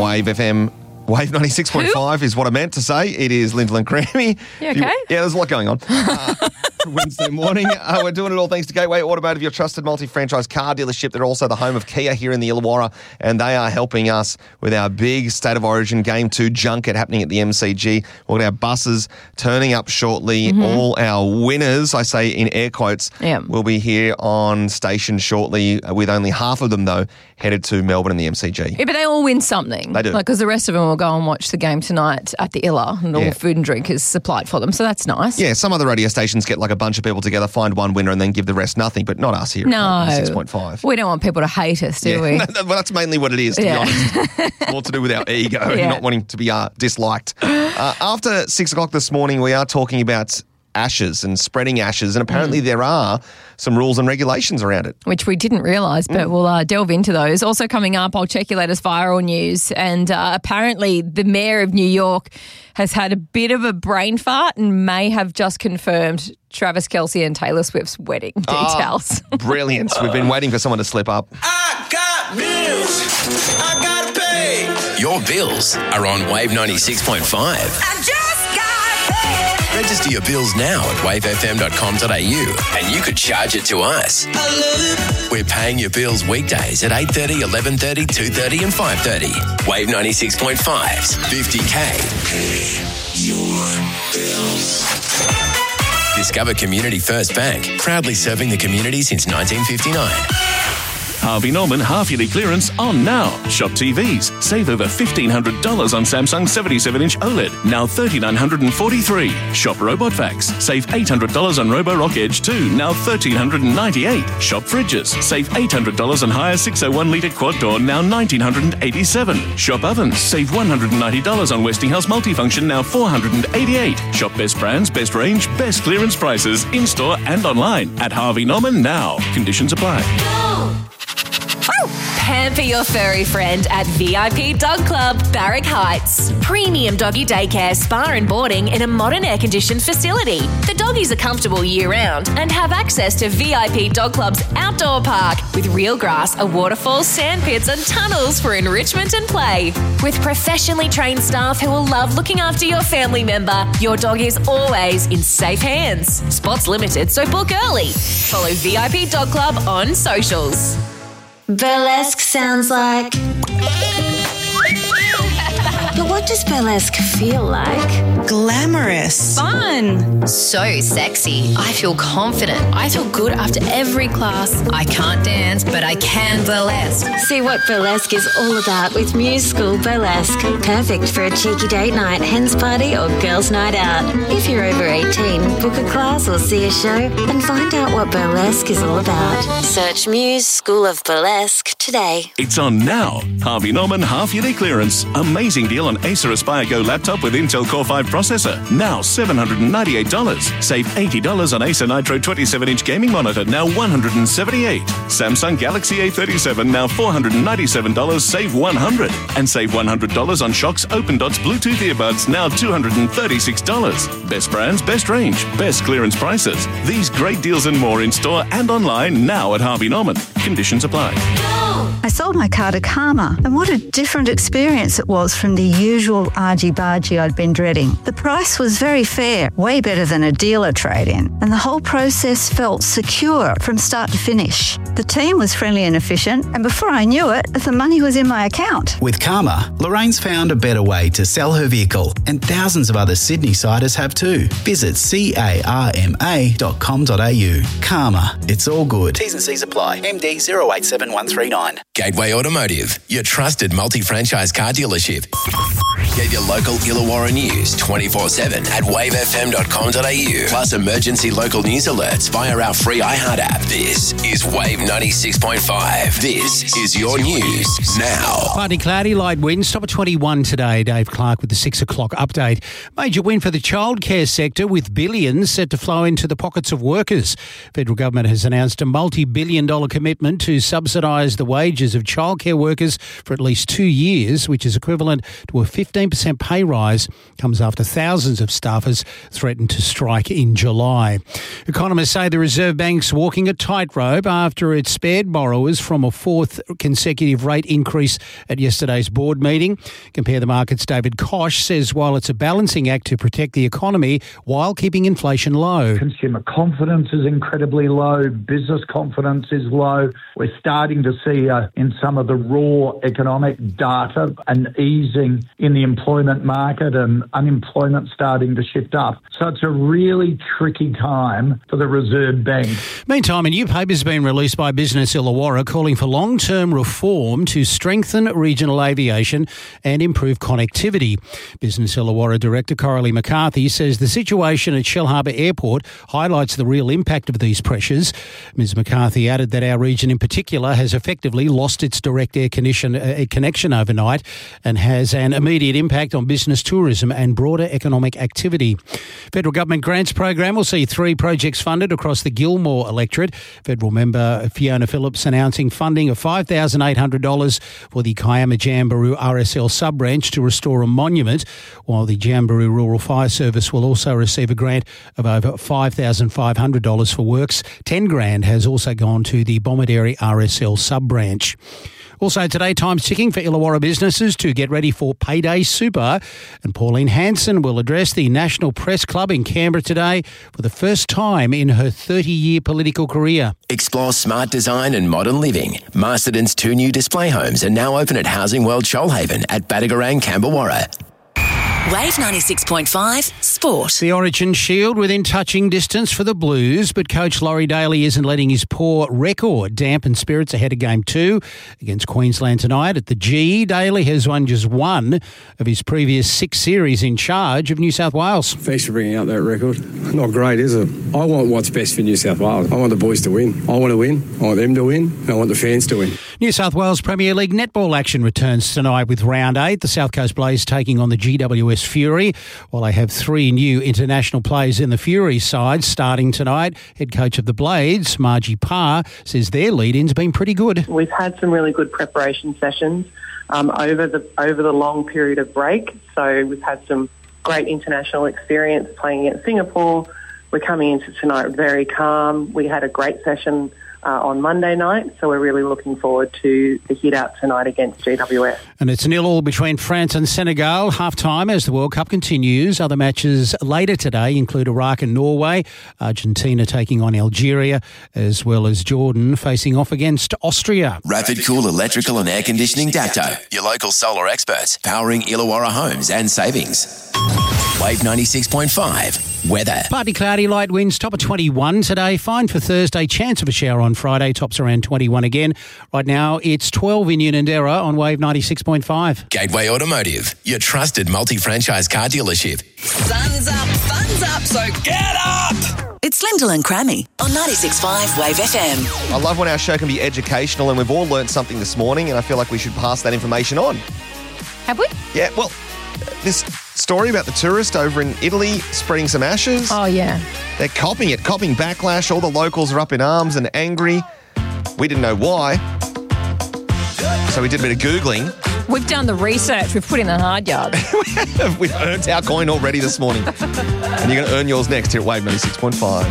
Wave FM. Wave 96.5 is what I meant to say. It is Lyndall and Creamy. You okay? There's a lot going on. Wednesday morning. We're doing it all thanks to Gateway Automotive, your trusted multi-franchise car dealership. They're also the home of Kia here in the Illawarra, and they are helping us with our big State of Origin Game 2 junket happening at the MCG. We've got our buses turning up shortly. All our winners, I say in air quotes, will be here on station shortly, with only half of them, though, headed to Melbourne and the MCG. Yeah, but they all win something. They do. Because the rest of them will go and watch the game tonight at the Illa, and all food and drink is supplied for them, so that's nice. Yeah, some other radio stations get like a bunch of people together, find one winner and then give the rest nothing, but not us here No. at 6.5. We don't want people to hate us, do we? Well, that's mainly what it is, to be honest. It's more to do with our ego and not wanting to be disliked. After 6 o'clock this morning, we are talking about ashes and spreading ashes, and apparently there are some rules and regulations around it. Which we didn't realise, but we'll delve into those. Also coming up, I'll check your latest viral news, and apparently the Mayor of New York has had a bit of a brain fart and may have just confirmed Travis Kelce and Taylor Swift's wedding details. Brilliant. We've been waiting for someone to slip up. I got bills. I gotta pay. Your bills are on Wave 96.5. I just got paid. Register your bills now at wavefm.com.au and you could charge it to us. I love it. We're paying your bills weekdays at 8:30, 11:30, 2:30 and 5:30. Wave 96.5's 50K. Your bills. Discover Community First Bank, proudly serving the community since 1959. Harvey Norman half-yearly clearance on now. Shop TVs. Save over $1,500 on Samsung 77-inch OLED, now $3,943. Shop Robot Vacs. Save $800 on Roborock Edge 2, now $1,398. Shop fridges. Save $800 on Haier 601-litre quad door, now $1,987. Shop ovens. Save $190 on Westinghouse multifunction, now $488. Shop best brands, best range, best clearance prices, in-store and online at Harvey Norman now. Conditions apply. Pamper your furry friend at VIP Dog Club, Barrack Heights. Premium doggy daycare, spa and boarding in a modern air-conditioned facility. The doggies are comfortable year-round and have access to VIP Dog Club's outdoor park with real grass, a waterfall, sand pits and tunnels for enrichment and play. With professionally trained staff who will love looking after your family member, your dog is always in safe hands. Spots limited, so book early. Follow VIP Dog Club on socials. Burlesque sounds like... But what does burlesque feel like? Glamorous. Fun. So sexy. I feel confident. I feel good after every class. I can't dance, but I can burlesque. See what burlesque is all about with Muse School Burlesque. Perfect for a cheeky date night, hens party or girls' night out. If you're over 18, book a class or see a show and find out what burlesque is all about. Search Muse School of Burlesque today. It's on now. Harvey Norman half-yearly clearance. Amazing deal on Acer Aspire Go laptop with Intel Core 5 processor. Now $798. Save $80 on Acer Nitro 27-inch gaming monitor. Now $178. Samsung Galaxy A37. Now $497. Save $100. And save $100 on Shox Open Dots Bluetooth earbuds. Now $236. Best brands, best range, best clearance prices. These great deals and more in store and online now at Harvey Norman. Conditions apply. I sold my car to Karma, and what a different experience it was from the usual argy-bargy I'd been dreading. The price was very fair, way better than a dealer trade-in, and the whole process felt secure from start to finish. The team was friendly and efficient, and before I knew it, the money was in my account. With Karma, Lorraine's found a better way to sell her vehicle, and thousands of other Sydney-siders have too. Visit carma.com.au. Karma, it's all good. T's and C's apply. MD 087139. Gateway Automotive, your trusted multi-franchise car dealership. Get your local Illawarra news 24/7 at wavefm.com.au. Plus emergency local news alerts via our free iHeart app. This is Wave 96.5. This is your news now. Partly cloudy, light winds. Top of 21 today. Dave Clark with the 6 o'clock update. Major win for the childcare sector with billions set to flow into the pockets of workers. Federal government has announced a multi-billion-dollar commitment to subsidise the wages wages of childcare workers for at least 2 years, which is equivalent to a 15% pay rise, comes after thousands of staffers threatened to strike in July. Economists say the Reserve Bank's walking a tightrope after it spared borrowers from a fourth consecutive rate increase at yesterday's board meeting. Compare the Markets' David Koch says while it's a balancing act to protect the economy while keeping inflation low. Consumer confidence is incredibly low. Business confidence is low. We're starting to see in some of the raw economic data an easing in the employment market and unemployment starting to shift up. So it's a really tricky time for the Reserve Bank. Meantime, a new paper has been released by Business Illawarra calling for long-term reform to strengthen regional aviation and improve connectivity. Business Illawarra Director Coralie McCarthy says the situation at Shellharbour Airport highlights the real impact of these pressures. Ms McCarthy added that our region in particular has effectively lost its direct air connection overnight and has an immediate impact on business tourism and broader economic activity. Federal Government Grants Program will see 3 projects funded across the Gilmore electorate. Federal member Fiona Phillips announcing funding of $5,800 for the Kiama Jamberoo RSL sub-branch to restore a monument, while the Jamberoo Rural Fire Service will also receive a grant of over $5,500 for works. $10,000 has also gone to the Bomaderry RSL sub-branch. Also today, time's ticking for Illawarra businesses to get ready for Payday Super. And Pauline Hanson will address the National Press Club in Canberra today for the first time in her 30-year political career. Explore smart design and modern living. Masterton's 2 new display homes are now open at Housing World Shoalhaven at Badagarang, Camberwarra. Wave 96.5 Sport. The Origin Shield within touching distance for the Blues, but coach Laurie Daly isn't letting his poor record dampen spirits ahead of Game 2 against Queensland tonight at the G. Daly has won just 1 of his previous 6 series in charge of New South Wales. Thanks for bringing out that record. Not great, is it? I want what's best for New South Wales. I want the boys to win. I want to win. I want them to win. And I want the fans to win. New South Wales Premier League netball action returns tonight with Round 8. The South Coast Blaze taking on the GWS Fury. While they have 3 new international players in the Fury side starting tonight, head coach of the Blades, Margie Parr, says their lead-in's been pretty good. We've had some really good preparation sessions over the long period of break. So we've had some great international experience playing against Singapore. We're coming into tonight very calm. We had a great session on Monday night, so we're really looking forward to the hit out tonight against GWS. And it's 0-0 between France and Senegal, half-time as the World Cup continues. Other matches later today include Iraq and Norway, Argentina taking on Algeria, as well as Jordan facing off against Austria. Rapid Cool Electrical and Air Conditioning Dapto, your local solar experts, powering Illawarra homes and savings. Wave 96.5. Weather. Partly cloudy, light winds, top of 21 today. Fine for Thursday, chance of a shower on Friday, tops around 21 again. Right now, it's 12 in Unanderra on Wave 96.5. Gateway Automotive, your trusted multi-franchise car dealership. Sun's up, fun's up, so get up! It's Lyndall and Crammy on 96.5 Wave FM. I love when our show can be educational, and we've all learnt something this morning, and I feel like we should pass that information on. Have we? Yeah, well, this story about the tourist over in Italy spreading some ashes. Oh, yeah. They're copying backlash. All the locals are up in arms and angry. We didn't know why. So we did a bit of Googling. We've done the research. We've put in the hard yards. We've earned our coin already this morning. And you're going to earn yours next here at Wave 96.5.